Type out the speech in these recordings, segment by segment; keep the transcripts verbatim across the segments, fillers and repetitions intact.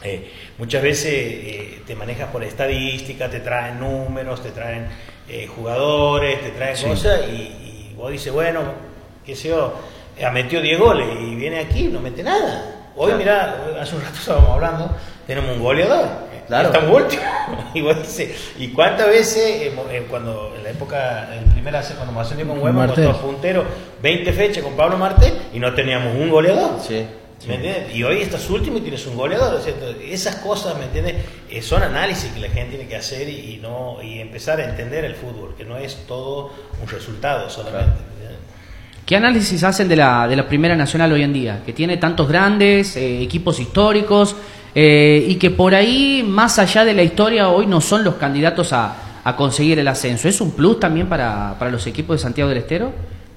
Eh, muchas veces eh, te manejas por estadística, te traen números, te traen eh, jugadores, te traen sí. cosas y, y vos dices, bueno, qué sé yo, ha metido diez goles y viene aquí y no mete nada. Hoy, claro. Mirá, hace un rato estábamos hablando, tenemos un goleador, claro. Estamos últimos. Y vos dices, ¿y cuántas veces, eh, eh, cuando en la época, en primera, cuando me ascendí con Güemes, con puntero, veinte fechas con Pablo Martel y no teníamos un goleador? Sí. ¿Me entiendes? Y hoy estás último y tienes un goleador, ¿cierto? Esas cosas, ¿me entiendes? Eh, son análisis que la gente tiene que hacer y, y no y empezar a entender el fútbol, que no es todo un resultado solamente. Claro. ¿Qué análisis hacen de la, de la Primera Nacional hoy en día? Que tiene tantos grandes, eh, equipos históricos, eh, y que por ahí, más allá de la historia, hoy no son los candidatos a, a conseguir el ascenso. ¿Es un plus también para, para los equipos de Santiago del Estero?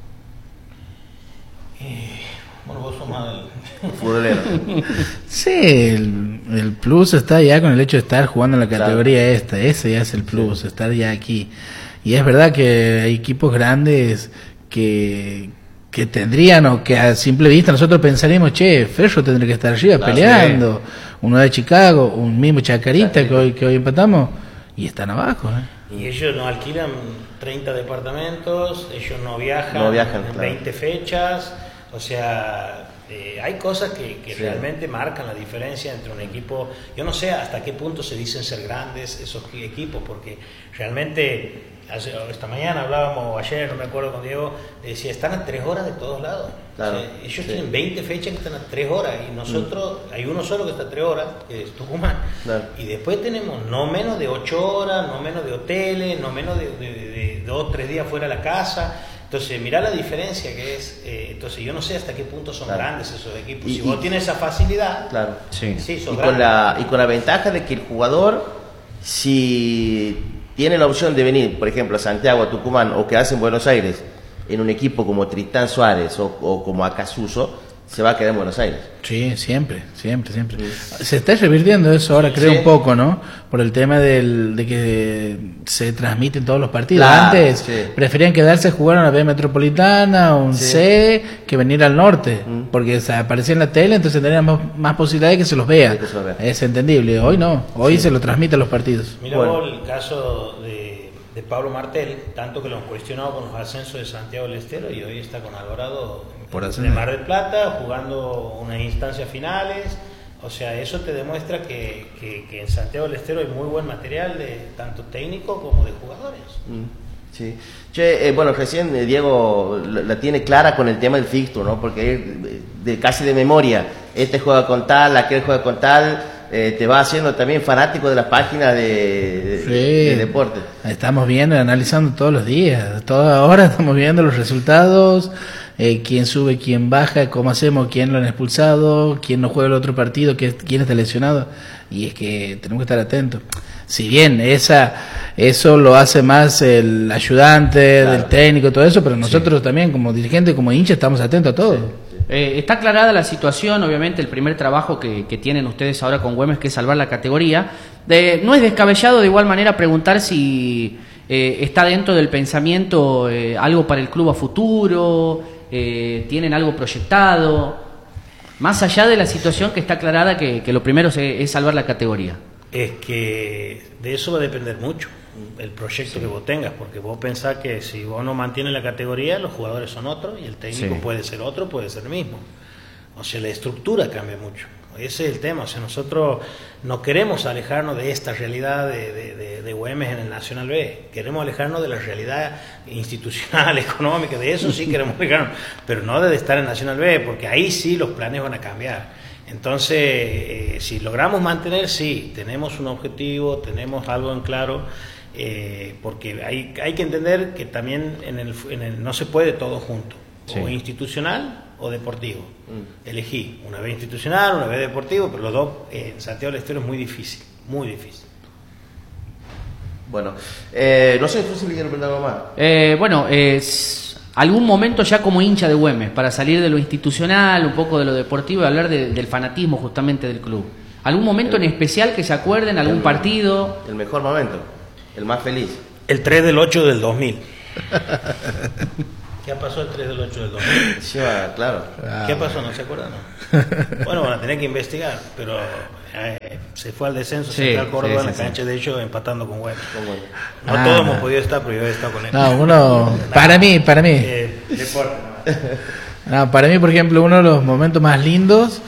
Eh, bueno, vos sos más del... Futbolero. Sí, el, el plus está ya con el hecho de estar jugando en la categoría claro. esta, ese ya es el plus, sí. Estar ya aquí. Y es verdad que hay equipos grandes que, que tendrían, o que a simple vista nosotros pensaríamos, che, Ferro tendría que estar arriba claro, peleando, sí. Uno de Chicago, un mismo Chacarita claro, que hoy, que hoy empatamos, y están abajo, ¿eh? Y ellos no alquilan treinta departamentos, ellos no viajan, no viajan en claro. veinte fechas, o sea... Eh, hay cosas que, que sí. realmente marcan la diferencia entre un equipo. Yo no sé hasta qué punto se dicen ser grandes esos equipos, porque realmente hace, esta mañana hablábamos, o ayer, no me acuerdo con Diego, decía, están a tres horas de todos lados. Claro. O sea, ellos sí. tienen veinte fechas que están a tres horas y nosotros, mm. hay uno solo que está a tres horas, que es Tucumán. Claro. Y después tenemos no menos de ocho horas, no menos de hoteles, no menos de, de, de, de dos, tres días fuera de la casa. Entonces, mirá la diferencia que es. Eh, entonces, yo no sé hasta qué punto son claro. grandes esos equipos. Y, si vos y, tienes esa facilidad, claro. sí, sí son y, grandes. con la, y con la ventaja de que el jugador, si tiene la opción de venir, por ejemplo, a Santiago, a Tucumán, o quedarse en Buenos Aires, en un equipo como Tristán Suárez o, o como Acasuso, se va a quedar en Buenos Aires. Sí, siempre, siempre, siempre. Sí. Se está revirtiendo eso ahora, creo, sí. un poco, ¿no? Por el tema del, de que se transmiten todos los partidos. Claro, antes sí. preferían quedarse a jugar a una B Metropolitana, un sí. C, que venir al norte, mm. porque o sea, aparecía en la tele, entonces tenían más, más posibilidad de que se los vea. Sí, se los vea. Es entendible. Hoy no, hoy sí. se lo transmiten los partidos. Mira bueno. vos el caso de, de Pablo Martel, tanto que lo han cuestionado con los ascensos de Santiago del Estero y hoy está con Alvarado por de Mar del Plata, jugando unas instancias finales. O sea, eso te demuestra que, que, que en Santiago del Estero hay muy buen material, de tanto técnico como de jugadores. Mm, sí. Che, eh, bueno, recién eh, Diego la, la tiene clara con el tema del fixture, ¿no? Porque de, de, casi de memoria, este juega con tal, aquel juega con tal, eh, te va haciendo también fanático de las páginas de, de, sí. de deporte. Estamos viendo y analizando todos los días, toda hora estamos viendo los resultados. Eh, quién sube, quién baja, cómo hacemos, quién lo han expulsado, quién no juega el otro partido, quién está lesionado, y es que tenemos que estar atentos. Si bien esa eso lo hace más el ayudante claro. del técnico, todo eso, pero nosotros sí. también como dirigentes, como hinchas, estamos atentos a todo. Sí, sí. Eh, está aclarada la situación, obviamente el primer trabajo que, que tienen ustedes ahora con Güemes, que es salvar la categoría. De, no es descabellado de igual manera preguntar si eh, está dentro del pensamiento eh, algo para el club a futuro. Eh, ¿Tienen algo proyectado? Más allá de la situación que está aclarada, que, que lo primero es, es salvar la categoría. Es que de eso va a depender mucho el proyecto sí. que vos tengas, porque vos pensás que si vos no mantienes la categoría, los jugadores son otros y el técnico sí. puede ser otro, puede ser el mismo. O sea, la estructura cambia mucho. Ese es el tema. O sea, nosotros no queremos alejarnos de esta realidad de, de, de, de Güemes en el Nacional B. Queremos alejarnos de la realidad institucional, económica, de eso sí queremos alejarnos, pero no de estar en Nacional B, porque ahí sí los planes van a cambiar. Entonces, eh, si logramos mantener, sí, tenemos un objetivo, tenemos algo en claro, eh, porque hay, hay que entender que también en el, en el, no se puede todo junto, sí. o institucional o deportivo. Mm. Elegí una vez institucional, una vez deportivo, pero los dos eh, en Santiago del Estero es muy difícil, muy difícil. Bueno, eh, no sé si le quiero preguntar algo más. Eh, bueno, eh, algún momento ya como hincha de Güemes, para salir de lo institucional, un poco de lo deportivo y hablar de, del fanatismo justamente del club. ¿Algún momento el, en especial que se acuerden, algún el, partido? El mejor momento, el más feliz. El tres del ocho del dos mil. ¿Qué pasó el tres del ocho del dos mil? Sí, ah, claro. ¿Qué pasó? ¿No se acuerdan? No? Bueno, van a tener que investigar, pero eh, se fue al descenso, Sí, se fue al Córdoba sí, en la sí, cancha, de hecho, empatando con Güemes. Bueno. No Ah. todos hemos podido estar, pero yo he estado con él. No, uno, para mí, para mí. Eh, deporte, ¿no? No, para mí, por ejemplo, uno de los momentos más lindos,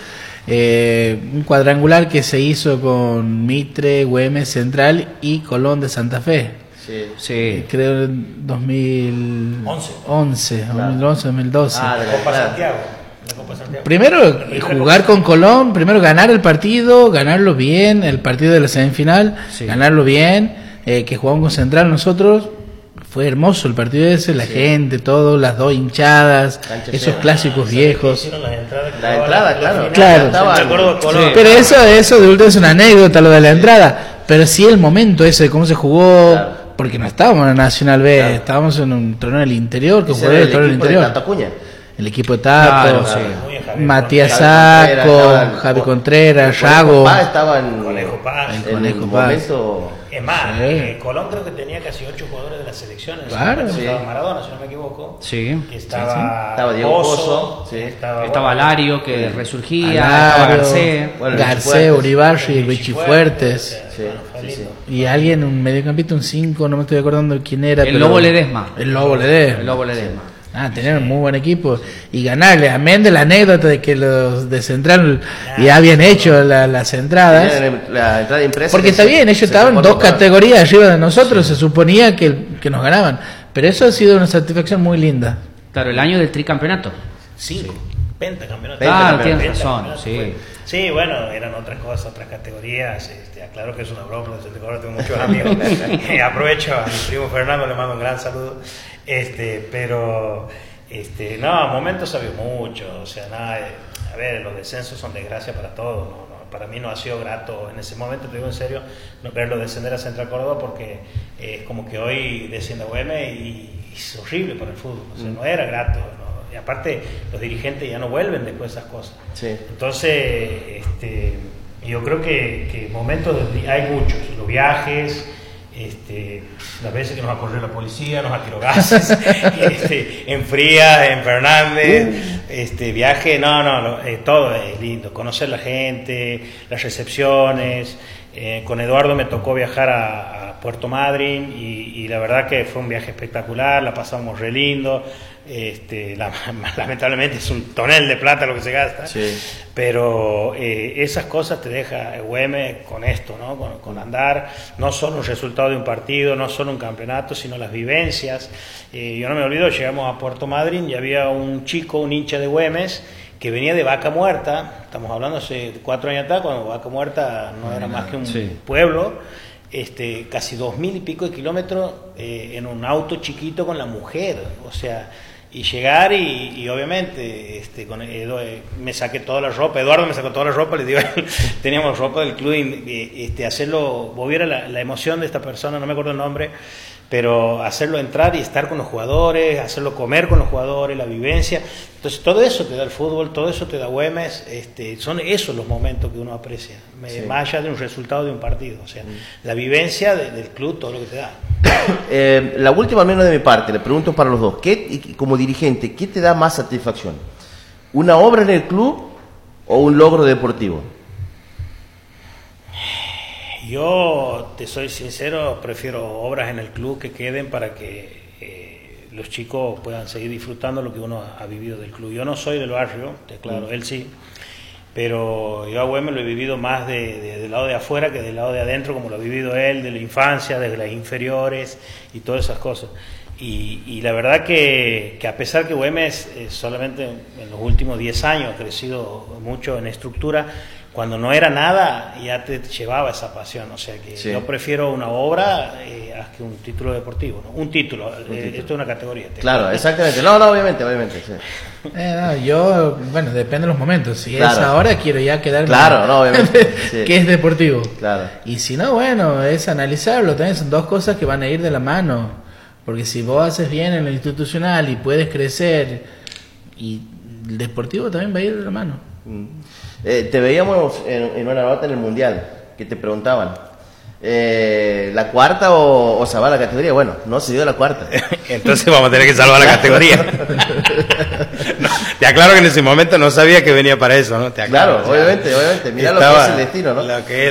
eh, un cuadrangular que se hizo con Mitre, Güemes, Central y Colón de Santa Fe. Sí. Sí. Creo en dos mil Once. once, dos mil once, dos mil doce. Ah, de la Copa claro. Santiago. La Copa Santiago. Primero, jugar con Colón, primero ganar el partido, ganarlo bien, el partido de la semifinal, Sí. ganarlo bien, eh, que jugamos con Central nosotros. Fue hermoso el partido ese, la Sí. gente, todo, las dos hinchadas, Cancha esos llena. clásicos viejos. Hicieron las entradas que La jugaba entrada, la claro. final, Claro. Central Estaban- Córdoba, Colón. Sí. Pero eso, eso de último es una anécdota, lo de la entrada. Pero sí el momento ese de cómo se jugó, Claro. porque no estábamos en Nacional B, Claro. estábamos en un torneo del interior, que Ese jugó era el el torneo del equipo de interior. Tato Acuña. El equipo de Tato, Claro, sí. Muy bien, Javier Matías Javi Saco, Contreras, Javi estaba- Contreras, Conejo Yago. Paz estaba en, Conejo Paz. en Conejo un Paz. momento. Es más, Sí. eh, Colón creo que tenía casi ocho jugadores de las selecciones. Claro. Estaba Sí. Maradona, si no me equivoco. Sí. Que estaba, Estaba Diego Pozo, Pozo, sí. estaba, Estaba bueno, Alario, que resurgía, Alario, estaba Garcés. Bueno, Garcés, Fuertes. Uribarri, Richie Richie Fuertes, Fuertes. o sea, Sí, bueno, fue sí, lindo. Y alguien, un mediocampista, un cinco, no me estoy acordando quién era. El pero- Lobo Ledesma. El Lobo Ledesma. El Lobo Ledesma. Ah, tenían un muy buen equipo. Y ganarle, amén de la anécdota de que los de Central ya habían hecho la- las entradas. Tenían la entrada impresa. Porque que está se- bien, ellos se estaban tocó dos todo. categorías arriba de nosotros, se suponía que, que nos ganaban. Pero eso ha sido una satisfacción muy linda. Claro, el año del tricampeonato. Cinco. Pentacampeonato. Pentacampeonato. Ah, tienes Pentacampeonato razón, fue. sí. Sí, bueno, eran otras cosas, otras categorías. Este, aclaro que es una broma, ahora tengo muchos amigos. Eh, aprovecho a mi primo Fernando, le mando un gran saludo. Este, pero, este, no, momentos había mucho. O sea, nada, eh, a ver, los descensos son desgracia para todos. ¿no? No, para mí no ha sido grato en ese momento, te digo en serio, no verlo descender a Central Córdoba porque eh, es como que hoy desciende a Güemes y, y es horrible para el fútbol. O sea, no era grato. ¿no? Y aparte, los dirigentes ya no vuelven después de esas cosas. Sí. Entonces, este, yo creo que, que momentos de- hay muchos, los viajes, este, las veces que nos ha corrido la policía, nos ha tirado gases, este, en Frías, en Fernández, este, viaje, no, no, no, eh, todo es lindo, conocer la gente, las recepciones. Eh, con Eduardo me tocó viajar a, a Puerto Madryn y, y la verdad que fue un viaje espectacular, la pasamos re lindo. Este, la- lamentablemente es un tonel de plata lo que se gasta, Sí. pero eh, esas cosas te deja Güemes con esto, ¿no? Con, con andar, no solo un resultado de un partido, no solo un campeonato, sino las vivencias. Eh, yo no me olvido, llegamos a Puerto Madryn y había un chico, un hincha de Güemes, que venía de Vaca Muerta, estamos hablando hace cuatro años atrás, cuando Vaca Muerta no era más que un Sí. pueblo, este, casi dos mil y pico de kilómetros eh, en un auto chiquito con la mujer, o sea, y llegar y, y obviamente este, con Edu, eh, me saqué toda la ropa, Eduardo me sacó toda la ropa, le digo, teníamos ropa del club y eh, este, hacerlo, vos vieras la, la emoción de esta persona, no me acuerdo el nombre, pero hacerlo entrar y estar con los jugadores, hacerlo comer con los jugadores, la vivencia, entonces todo eso te da el fútbol, todo eso te da Güemes, este, son esos los momentos que uno aprecia, me- Sí. más allá de un resultado de un partido, o sea, la vivencia de- del club, todo lo que te da. Eh, la última, al menos de mi parte, le pregunto para los dos. ¿Qué, y como dirigente, qué te da más satisfacción? ¿Una obra en el club o un logro deportivo? Yo, te soy sincero, prefiero obras en el club que queden para que eh, los chicos puedan seguir disfrutando lo que uno ha, ha vivido del club. Yo no soy del barrio, te- claro, él sí, pero yo a Güemes lo he vivido más de, de- del lado de afuera que del lado de adentro, como lo ha vivido él, de la infancia, desde las inferiores y todas esas cosas. Y, y la verdad que, que a pesar que Güemes eh, solamente en los últimos diez años ha crecido mucho en estructura, cuando no era nada ya te llevaba esa pasión, o sea que Sí. yo prefiero una obra eh, a que un título deportivo, ¿no? Un título, eh, título. esto es una categoría. te- Claro, exactamente. No, no, obviamente, obviamente. Sí. Eh, no, yo, bueno, depende de los momentos. Si Claro. es ahora, quiero ya quedarme. Claro, no, obviamente, sí. que es deportivo. Claro. Y si no, bueno, es analizarlo. También son dos cosas que van a ir de la mano. Porque si vos haces bien en lo institucional y puedes crecer, y el deportivo también va a ir de la mano. Mm. Eh, te veíamos en, en una nota en el Mundial que te preguntaban, eh, la cuarta o, o salvar la categoría. Bueno, no se dio la cuarta. Entonces vamos a tener que salvar la categoría. No, te aclaro que en ese momento no sabía que venía para eso, ¿no? Te aclaro, Claro, obviamente, obviamente. Mirá lo que es el destino, ¿no? Lo que